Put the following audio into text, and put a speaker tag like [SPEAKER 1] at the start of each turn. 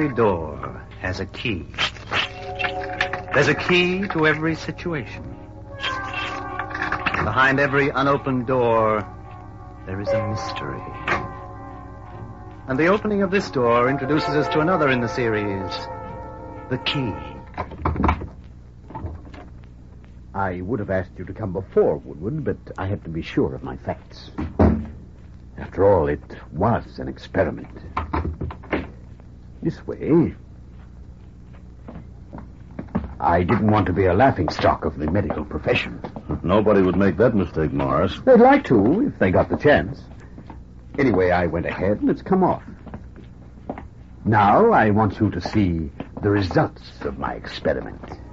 [SPEAKER 1] Every door has a key. There's a key to every situation. Behind every unopened door, there is a mystery. And the opening of this door introduces us to another in the series, The Key.
[SPEAKER 2] I would have asked you to come before, Woodward, but I have to be sure of my facts. After all, it was an experiment. This way. I didn't want to be a laughingstock of the medical profession.
[SPEAKER 3] Nobody would make that mistake, Morris.
[SPEAKER 2] They'd like to, if they got the chance. Anyway, I went ahead and it's come off. Now I want you to see the results of my experiment.